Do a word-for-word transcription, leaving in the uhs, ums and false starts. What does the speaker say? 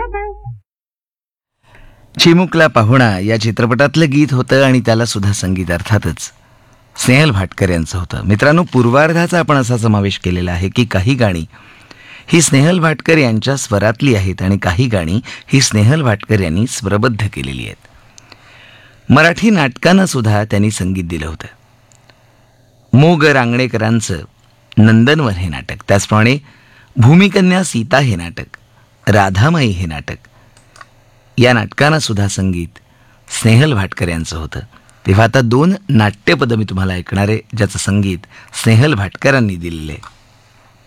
चिमुकला पाहुणा या चित्रपटातलं गीत होतं आणि त्याला सुद्धा संगीत अर्थातच स्नेहल भाटकर यांचं होतं. मित्रांनो, पूर्वार्धाचा आपण असा समावेश केलेला आहे की काही गाणी ही स्नेहल भाटकर यांच्या स्वरातली आहेत आणि काही गाणी ही स्नेहल भाटकर यांनी स्वरबद्ध केलेली आहेत. मराठी नाटकांना सुद्धा त्यांनी संगीत दिलं होतं. मोग रांगणेकरांचं नंदनवन हे नाटक, त्याचप्रमाणे भूमिकन्या सीता हे नाटक, राधामाई हे नाटक, या नाटकांना सुद्धा संगीत स्नेहल भाटकर यांचं होतं. तेव्हा आता दोन नाट्यपदं मी तुम्हाला ऐकणार आहे ज्याचं संगीत स्नेहल भाटकरांनी दिलेलं आहे.